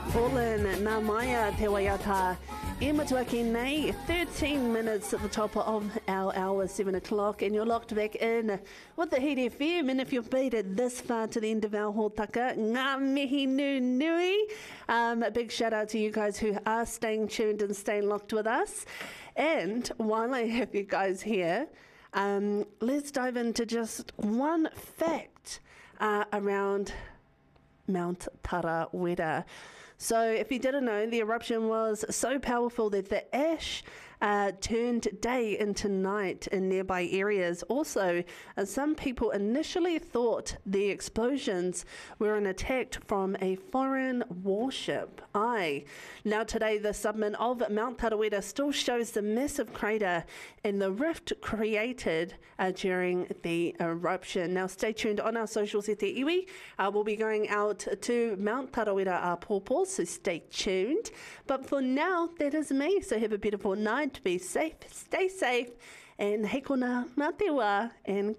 All in Nā Maia Te Waiata. E matua ki nei, 13 minutes at the top of our hour, 7 o'clock, and you're locked back in with the Heat FM. And if you've made it this far to the end of our hōtaka, ngā mihi nui. A big shout out to you guys who are staying tuned and staying locked with us. And while I have you guys here, let's dive into just one fact around Mount Tarawera. So if you didn't know, the eruption was so powerful that the ash turned day into night in nearby areas. Also, some people initially thought the explosions were an attack from a foreign warship. Now today, the summit of Mount Tarawera still shows the massive crater and the rift created during the eruption. Now stay tuned on our socials e te iwi. We'll be going out to Mount Tarawera Pōpō, so stay tuned. But for now, that is me. So have a beautiful night. Be safe, stay safe, and hei kona mā te wā, and